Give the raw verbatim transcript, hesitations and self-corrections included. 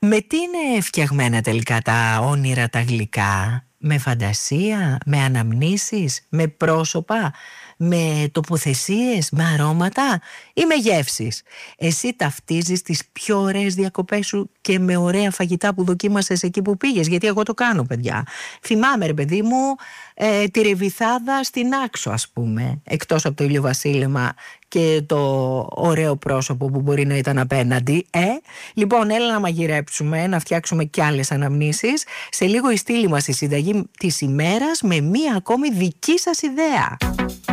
Με τι είναι φτιαγμένα τελικά τα όνειρα τα γλυκά? Με φαντασία, με αναμνήσεις, με πρόσωπα, με τοποθεσίες, με αρώματα ή με γεύσεις? Εσύ ταυτίζεις τις πιο ωραίες διακοπές σου και με ωραία φαγητά που δοκίμασες εκεί που πήγες? Γιατί εγώ το κάνω, παιδιά. Θυμάμαι, ρε παιδί μου, ε, τη ρεβιθάδα στην Άξο, ας πούμε, εκτός από το ηλιοβασίλεμα και το ωραίο πρόσωπο που μπορεί να ήταν απέναντι. Ε, λοιπόν, έλα να μαγειρέψουμε, να φτιάξουμε κι άλλες αναμνήσεις. Σε λίγο η στήλη μας η συνταγή της ημέρας με μία ακόμη δική σας ιδέα.